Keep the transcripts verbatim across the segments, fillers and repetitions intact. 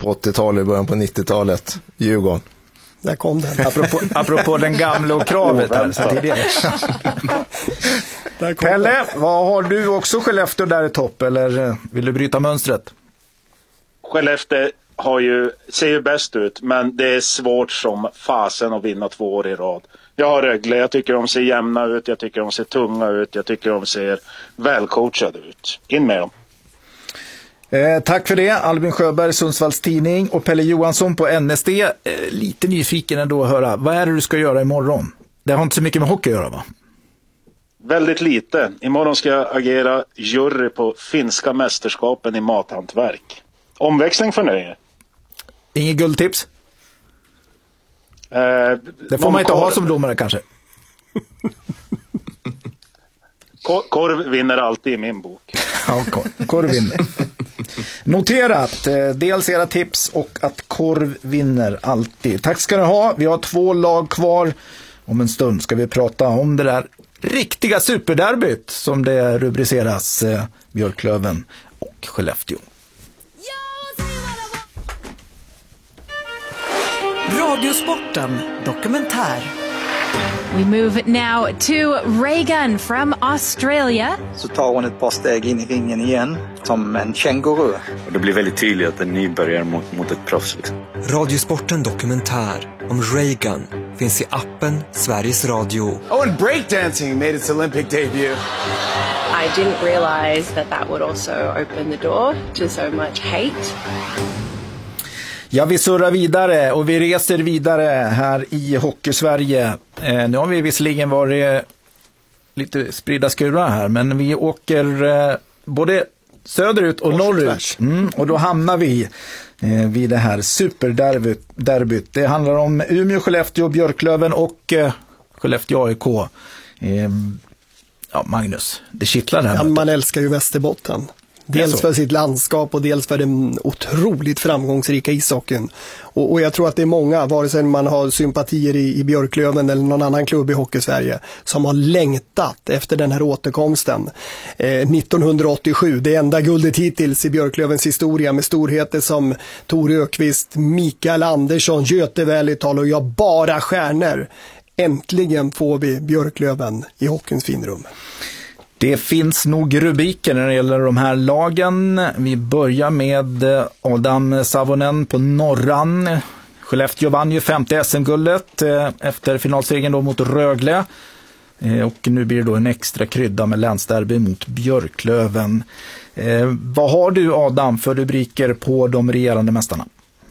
på åttiotalet, början på nittiotalet. Djurgården. Där kom den. Apropå, apropå den gamla och kravet här. Så det är Pelle, vad har du också Skellefteå där i topp? Eller vill du bryta mönstret? Skellefteå har ju, ser ju bäst ut, men det är svårt som fasen att vinna två år i rad. Jag har Rögle, jag tycker de ser jämna ut, jag tycker de ser tunga ut, jag tycker de ser välcoachade ut. In med dem. Eh, tack för det, Albin Sjöberg, Sundsvalls Tidning, och Pelle Johansson på N S D. Eh, lite nyfiken ändå att höra, vad är det du ska göra imorgon? Det har inte så mycket med hockey att göra, va? Väldigt lite. Imorgon ska jag agera jury på finska mästerskapen i mathantverk. Omväxling för nöje. Inget guldtips? Eh, det får man inte ha som domare kanske. Korv vinner alltid i min bok. Ja, korv, korv vinner. Noterat, dels era tips och att korv vinner alltid. Tack ska ni ha, vi har två lag kvar. Om en stund ska vi prata om det där riktiga superderbyt som det rubriceras, eh, Björklöven och Skellefteå. Radiosporten dokumentär. We move now to Reagan from Australia. Så tar hon ett par steg in i ringen igen, som en känguru. Och det blir väldigt tydligt att en nybörjare mot, mot ett proffs. Liksom. Radiosporten dokumentär om Reagan finns i appen Sveriges Radio. Oh, and breakdancing made its Olympic debut. I didn't realize that that would also open the door to so much hate. Ja, vi surrar vidare och vi reser vidare här i Hockeysverige. Eh, nu har vi visserligen varit lite spridda skurar här, men vi åker eh, både söderut och norrut. Mm, och då hamnar vi eh, vid det här superderbyt. Det handlar om Umeå, Skellefteå, Björklöven och eh, Skellefteå A I K. Eh, ja, Magnus, det kittlar här. Ja, man älskar ju Västerbotten. Dels för sitt landskap och dels för den otroligt framgångsrika ishockeyn. Och, och jag tror att det är många, vare sig man har sympatier i, i Björklöven eller någon annan klubb i Hockeysverige, som har längtat efter den här återkomsten. Eh, nittonhundraåttiosju, det enda guldet hittills i Björklövens historia, med storheter som Tor Ökvist, Mikael Andersson, Göte Välital och jag, bara stjärnor. Äntligen får vi Björklöven i hockeyns finrum. Det finns nog rubriker när det gäller de här lagen. Vi börjar med Adam Savonen på Norran. Skellefteå vann ju femte S M-guldet efter finalsegern då mot Rögle. Och nu blir det då en extra krydda med länsderby mot Björklöven. Vad har du, Adam, för rubriker på de regerande mästarna?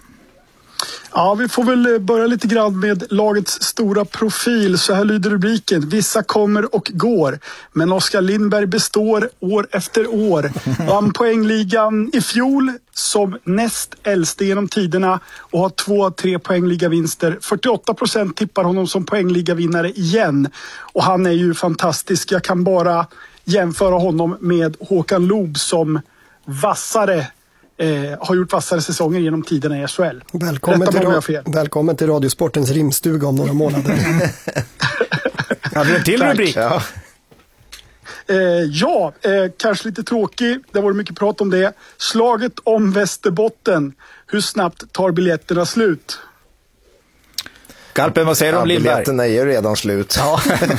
Ja, vi får väl börja lite grann med lagets stora profil. Så här lyder rubriken: vissa kommer och går, men Oskar Lindberg består år efter år. Vann poängligan i fjol som näst äldste genom tiderna och har två tre poängliga vinster. fyrtioåtta procent tippar honom som poängliga vinnare igen. Och han är ju fantastisk. Jag kan bara jämföra honom med Håkan Loob som vassare Eh, har gjort vassare säsonger genom tiderna i S H L. Välkommen till, ra- välkommen till Radiosportens rimstuga om några månader. Ja, det är en till rubrik. Ja, eh, ja eh, kanske lite tråkig. Det var mycket prat om det. Slaget om Västerbotten. Hur snabbt tar biljetterna slut? Karpen, vad säger du om Lindberg? Biljetterna är ju redan slut. Ja.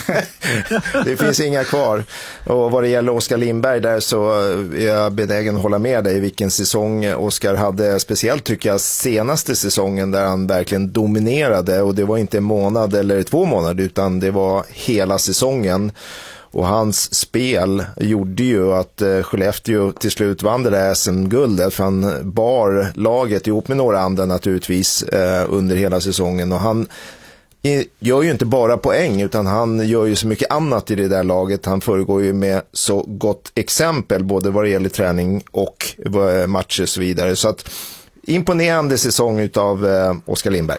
Det finns inga kvar. Och vad det gäller Oskar Lindberg där, så är jag benägen att hålla med dig vilken säsong Oskar hade. Speciellt tycker jag senaste säsongen där han verkligen dominerade. Och det var inte en månad eller två månader, utan det var hela säsongen. Och hans spel gjorde ju att Skellefteå till slut vann det där S M-guldet, för han bar laget ihop med några andra naturligtvis under hela säsongen. Och han gör ju inte bara poäng, utan han gör ju så mycket annat i det där laget. Han föregår ju med så gott exempel både vad det gäller träning och matcher och så vidare. Så att imponerande säsong utav Oskar Lindberg.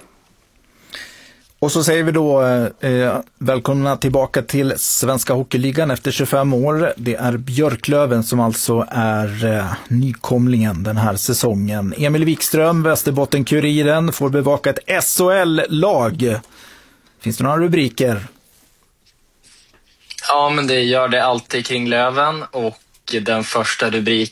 Och så säger vi då eh, välkomna tillbaka till Svenska Hockeyligan efter tjugofem år. Det är Björklöven som alltså är eh, nykomlingen den här säsongen. Emil Wikström, Västerbotten-Kuriren, får bevaka ett S H L-lag. Finns det några rubriker? Ja, men det gör det alltid kring Löven, och den första rubriken och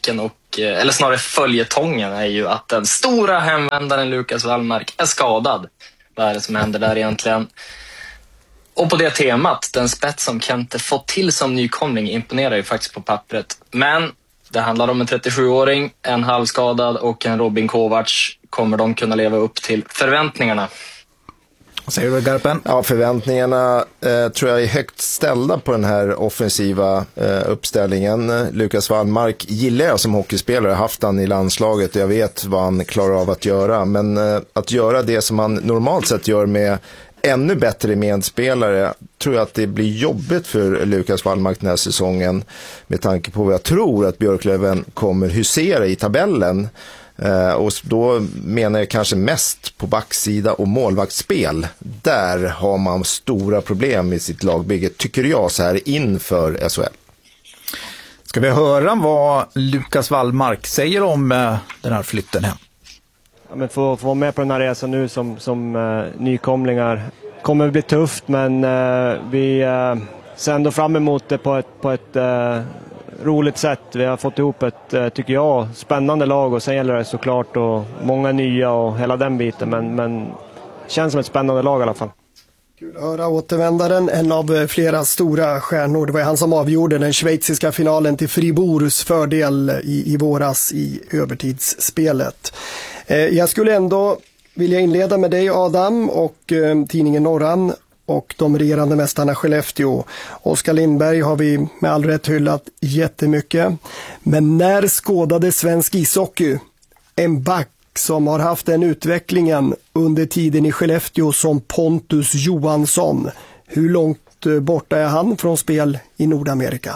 och, eller snarare följetongen är ju att den stora hemvändaren Lukas Wallmark är skadad. Vad är det som händer där egentligen? Och på det temat, den spets som Kente fått till som nykomling imponerar ju faktiskt på pappret. Men det handlar om en trettiosjuåring, en halvskadad och en Robin Kovacs. Kommer de kunna leva upp till förväntningarna? Vad säger du, Garpen? Ja, förväntningarna eh, tror jag är högt ställda på den här offensiva eh, uppställningen. Lukas Wallmark gillar jag som hockeyspelare, haft han i landslaget och jag vet vad han klarar av att göra. Men eh, att göra det som han normalt sett gör med ännu bättre medspelare tror jag att det blir jobbigt för Lukas Wallmark den här säsongen med tanke på vad jag tror att Björklöven kommer husera i tabellen. Uh, och då menar jag kanske mest på backsida och målvaktsspel. Där har man stora problem i sitt lagbygge, tycker jag, så här inför S H L. Ska vi höra vad Lukas Wallmark säger om uh, den här flytten hem? Ja, men få, få vara med på den här resan nu som, som uh, nykomlingar kommer att bli tufft, men uh, vi uh, ser ändå fram emot det på ett, på ett uh, roligt sätt. Vi har fått ihop ett, tycker jag, spännande lag och sen gäller det såklart och många nya och hela den biten, men, men känns som ett spännande lag i alla fall. Kul att höra återvändaren, en av flera stora stjärnor. Det var han som avgjorde den schweiziska finalen till Fribourgs fördel i, i våras i övertidsspelet. Eh, jag skulle ändå vilja inleda med dig, Adam, och eh, tidningen Norran och de regerande mästarna Skellefteå. Oskar Lindberg har vi med all rätt hyllat jättemycket. Men när skådade svensk ishockey en back som har haft den utvecklingen under tiden i Skellefteå som Pontus Johansson? Hur långt borta är han från spel i Nordamerika?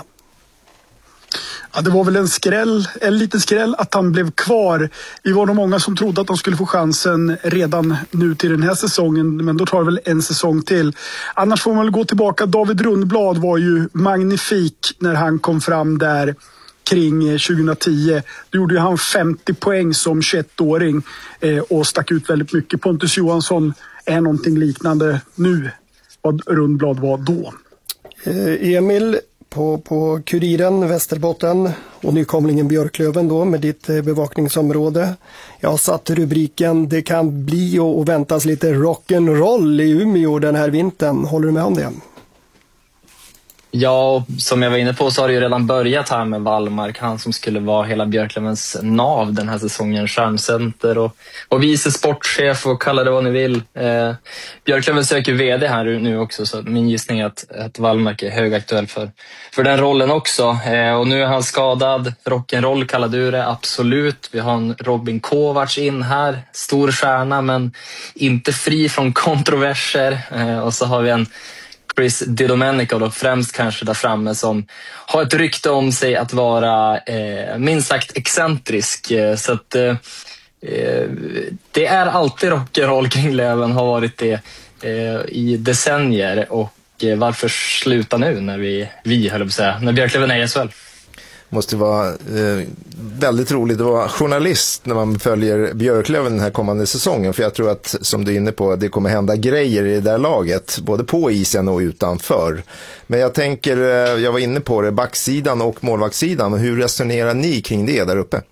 Ja, det var väl en skräll, en liten skräll att han blev kvar. Vi var nog många som trodde att de skulle få chansen redan nu till den här säsongen, men då tar det väl en säsong till. Annars får man väl gå tillbaka. David Rundblad var ju magnifik när han kom fram där kring tjugohundratio. Då gjorde ju han femtio poäng som tjugoettåring eh, och stack ut väldigt mycket. Pontus Johansson är någonting liknande nu vad Rundblad var då. Eh, Emil, På, på Kuriren, Västerbotten och nykomlingen Björklöven då med ditt eh, bevakningsområde. Jag har satt rubriken "Det kan bli och, och väntas lite rock'n'roll i Umeå den här vintern". Håller du med om det? Ja, som jag var inne på så har det ju redan börjat här med Wallmark. Han som skulle vara hela Björklövens nav den här säsongen. Stjärncenter och, och vice sportchef och kalla det vad ni vill. Eh, Björklöven söker vd här nu också, så min gissning är att, att Wallmark är högaktuell för, för den rollen också. Eh, och nu är han skadad. Rock'n'roll kallar du det, absolut. Vi har en Robin Kovacs in här. Stor stjärna men inte fri från kontroverser. Eh, och så har vi en Chris DiDomenico då, främst kanske där framme, som har ett rykte om sig att vara eh, minst sagt excentrisk. Eh, så att eh, det är alltid rock'n'roll kring Löven, har varit det eh, i decennier. Och eh, varför sluta nu när vi, vi höll på att säga, när Björklöven är i S H L? Måste vara eh, väldigt roligt att vara journalist när man följer Björklöven den här kommande säsongen, för jag tror att, som du är inne på, det kommer hända grejer i det där laget, både på isen och utanför. Men jag tänker, eh, jag var inne på det, backsidan och målvaktssidan, hur resonerar ni kring det där uppe?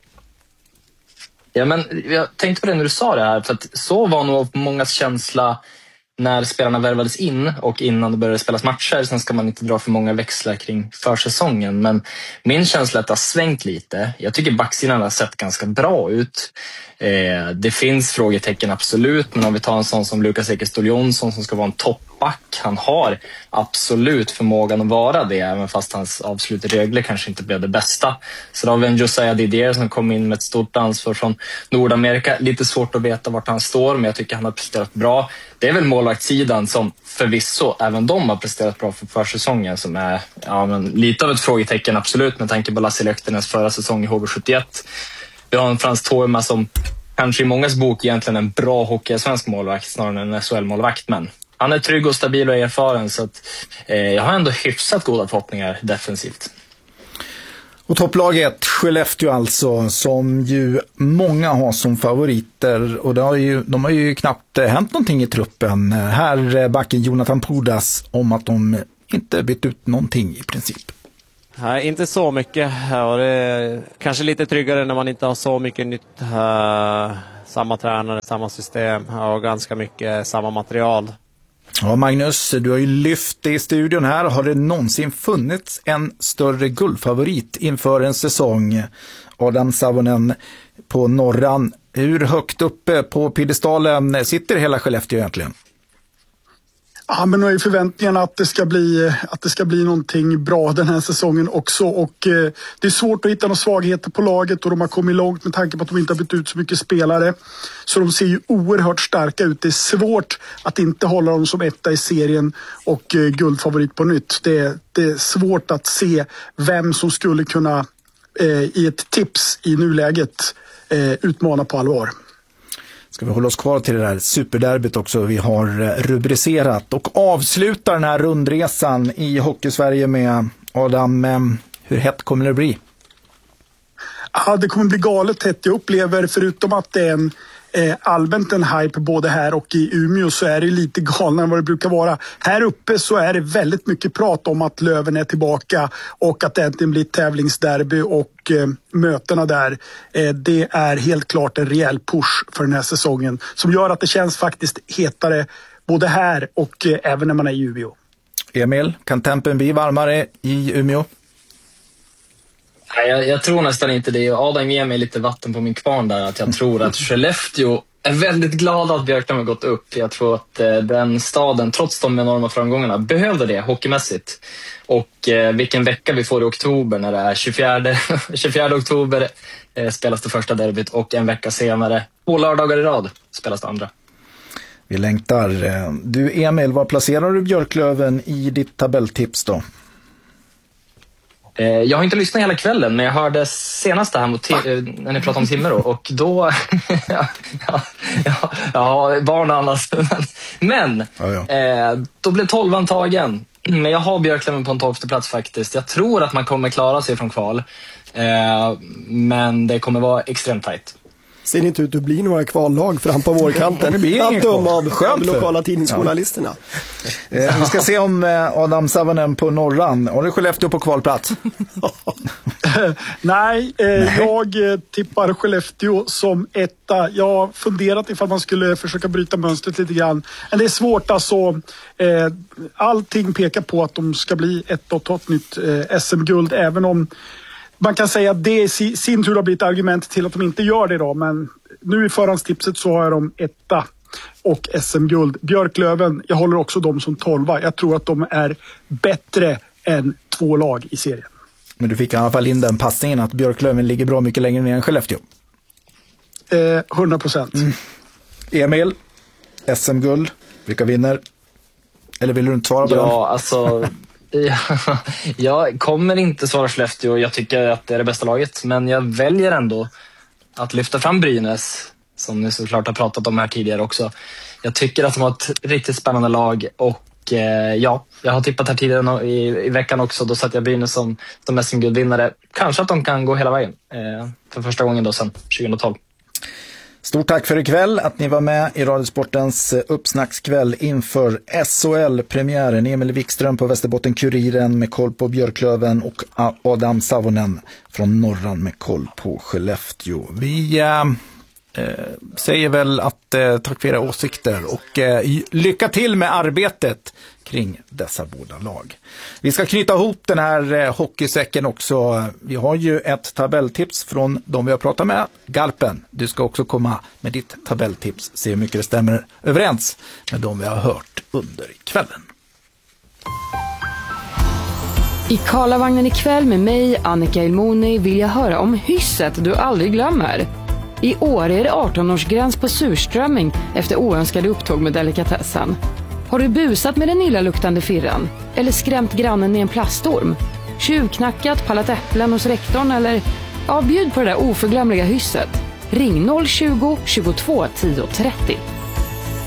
Ja, men jag tänkte på det när du sa det här, för att så var nog mångas känsla när spelarna värvades in och innan det började spelas matcher. Sen ska man inte dra för många växlar kring försäsongen, men min känsla är att det har svängt lite. Jag tycker backsidan har sett ganska bra ut. Eh, det finns frågetecken absolut, men om vi tar en sån som Lukas Ekeståhl Jonsson som ska vara en toppback, han har absolut förmågan att vara det, även fast hans avslut i regler kanske inte blev det bästa. Så då har vi en Josiah Didier som kom in med ett stort ansvar från Nordamerika. Lite svårt att veta vart han står, men jag tycker han har presterat bra. Det är väl målvaktssidan som förvisso även de har presterat bra för försäsongen, som är ja, men lite av ett frågetecken absolut, med tanke på Lasse Löktenens förra säsong i H V sjuttioett. Vi har en Frans Toema som kanske i mångas bok egentligen en bra hockey-svensk målvakt snarare än en S H L-målvakt, men han är trygg och stabil och erfaren, så att, eh, jag har ändå hyfsat goda förhoppningar defensivt. Och topplaget Skellefteå alltså, som ju många har som favoriter, och det har ju, de har ju knappt hänt någonting i truppen. Här backen Jonathan Pudas om att de inte bytt ut någonting i princip. Nej, inte så mycket. Ja, det är kanske lite tryggare när man inte har så mycket nytt. Uh, samma tränare, samma system och ganska mycket samma material. Ja, Magnus, du har ju lyft det i studion här. Har det någonsin funnits en större guldfavorit inför en säsong? Adam Savonen på Norran. Hur högt uppe på piedestalen sitter hela Skellefteå egentligen? Ja, men nu är förväntningarna att det ska bli, att det ska bli någonting bra den här säsongen också. Och eh, det är svårt att hitta några svagheter på laget och de har kommit långt med tanke på att de inte har bytt ut så mycket spelare. Så de ser ju oerhört starka ut. Det är svårt att inte hålla dem som etta i serien och eh, guldfavorit på nytt. Det, det är svårt att se vem som skulle kunna eh, i ett tips i nuläget eh, utmana på allvar. Ska vi hålla oss kvar till det där superderbyt också vi har rubricerat och avslutar den här rundresan i Hockeysverige med Adam. Hur hett kommer det bli? Ja, det kommer bli galet hett. Jag upplever, förutom att det är en eh, allmänt en hype både här och i Umeå, så är det lite galnare än vad det brukar vara. Här uppe så är det väldigt mycket prat om att Löven är tillbaka och att det äntligen blir tävlingsderby och eh, mötena där. Eh, det är helt klart en rejäl push för den här säsongen som gör att det känns faktiskt hetare både här och eh, även när man är i Umeå. Emil, kan tempen bli varmare i Umeå? Nej, jag, jag tror nästan inte det. Adam ger mig lite vatten på min kvarn där. Att jag tror att Skellefteå är väldigt glad att Björklöven har gått upp. Jag tror att eh, den staden, trots de enorma framgångarna, behövde det hockeymässigt. Och eh, vilken vecka vi får i oktober när det är tjugofjärde, tjugofjärde oktober eh, spelas det första derbyt och en vecka senare, två lördagar i rad, spelas det andra. Vi längtar. Du Emil, var placerar du Björklöven i ditt tabelltips då? Jag har inte lyssnat hela kvällen, men jag hörde senast det här mot tim- när ni pratade om Timrå och då ja, ja, ja, ja, barn och annars. Men ja, ja. Eh, då blev tolvan tagen. Men jag har Björklöven på en tolfte plats faktiskt. Jag tror att man kommer klara sig från kval. Eh, men det kommer vara extremt tajt. Ser det inte ut att bli några kvallag fram på vårkanten? Det blir att döma av skönt de lokala tidningsjournalisterna. Ja. Eh, vi ska se om eh, Adam Savonen på Norran. Har du Skellefteå på kvalplats? Nej, eh, Nej, jag eh, tippar Skellefteå som etta. Jag har funderat ifall man skulle försöka bryta mönstret lite grann. Men det är svårt alltså. Eh, allting pekar på att de ska bli ett och ta ett nytt eh, S M-guld, även om man kan säga att det i sin tur har blivit argument till att de inte gör det då. Men nu i förhandstipset så har jag dem etta och S M-guld. Björklöven, jag håller också dem som tolva. Jag tror att de är bättre än två lag i serien. Men du fick i alla fall in den passningen att Björklöven ligger bra mycket längre ner än Skellefteå. Eh, hundra procent. Mm. Emil, S M-guld, vilka vinner? Eller vill du inte svara på ja, den? Ja, alltså... Jag kommer inte svara Skellefteå. Jag tycker att det är det bästa laget. Men jag väljer ändå att lyfta fram Brynäs, som ni såklart har pratat om här tidigare också. Jag tycker att de har ett riktigt spännande lag. Och eh, ja, jag har tippat här tidigare i, i veckan också. Då satt jag Brynäs som, som S M-guldvinnare. Kanske att de kan gå hela vägen eh, för första gången då sen tjugohundratolv. Stort tack för ikväll att ni var med i Radiosportens uppsnackskväll inför S H L-premiären. Emil Wikström på Västerbotten-Kuriren med koll på Björklöven och Adam Savonen från Norran med koll på Skellefteå. Vi äh, äh, säger väl att äh, tack för era åsikter och äh, lycka till med arbetet kring dessa båda lag. Vi ska knyta ihop den här eh, hockeysäcken också. Vi har ju ett tabelltips från de vi har pratat med. Garpen, du ska också komma med ditt tabelltips. Se hur mycket det stämmer överens med de vi har hört under kvällen. I Karlavagnen ikväll med mig, Annika Ilmoni, vill jag höra om hysset du aldrig glömmer. I år är det arton-årsgräns på surströmming efter oönskade upptåg med delikatessen. Har du busat med den illaluktande firran? Eller skrämt grannen med en plastorm? Tjuvknackat, pallat äpplen hos rektorn eller... Ja, bjud på det där oförglömliga hysset. Ring noll tjugo, tjugotvå, tio trettio.